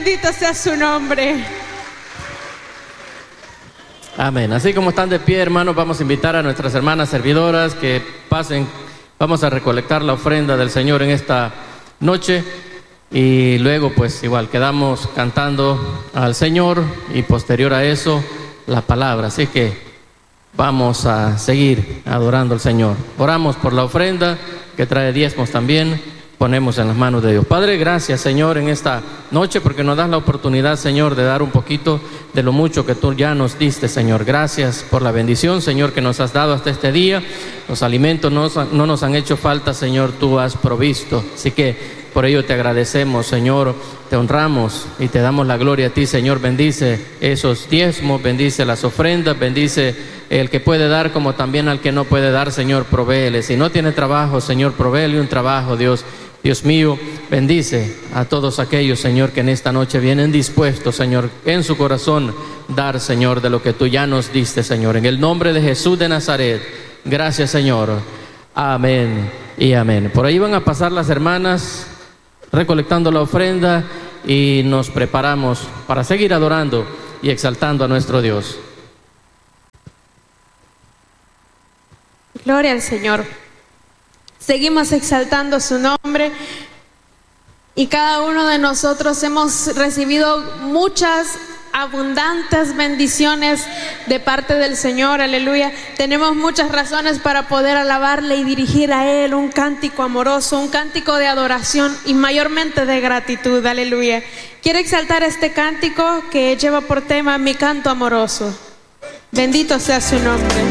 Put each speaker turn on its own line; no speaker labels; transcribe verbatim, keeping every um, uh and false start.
Bendito sea su nombre.
Amén. Así como están de pie, hermanos, vamos a invitar a nuestras hermanas servidoras que pasen. Vamos a recolectar la ofrenda del Señor en esta noche. Y luego, pues, igual, quedamos cantando al Señor y posterior a eso, la palabra. Así que vamos a seguir adorando al Señor. Oramos por la ofrenda que trae diezmos también. Ponemos en las manos de Dios. Padre, gracias, Señor, en esta noche porque nos das la oportunidad, Señor, de dar un poquito de lo mucho que tú ya nos diste, Señor. Gracias por la bendición, Señor, que nos has dado hasta este día. Los alimentos no, no nos han hecho falta, Señor, tú has provisto. Así que por ello te agradecemos, Señor, te honramos y te damos la gloria a ti, Señor. Bendice esos diezmos, bendice las ofrendas, bendice el que puede dar como también al que no puede dar, Señor, provéele. Si no tiene trabajo, Señor, provéele un trabajo, Dios. Dios mío, bendice a todos aquellos, Señor, que en esta noche vienen dispuestos, Señor, en su corazón dar, Señor, de lo que tú ya nos diste, Señor. En el nombre de Jesús de Nazaret, gracias, Señor. Amén y amén. Por ahí van a pasar las hermanas recolectando la ofrenda y nos preparamos para seguir adorando y exaltando a nuestro Dios.
Gloria al Señor. Seguimos exaltando su nombre y cada uno de nosotros hemos recibido muchas abundantes bendiciones de parte del Señor, aleluya. Tenemos muchas razones para poder alabarle y dirigir a Él un cántico amoroso, un cántico de adoración y mayormente de gratitud, aleluya. Quiero exaltar este cántico que lleva por tema mi canto amoroso. Bendito sea su nombre.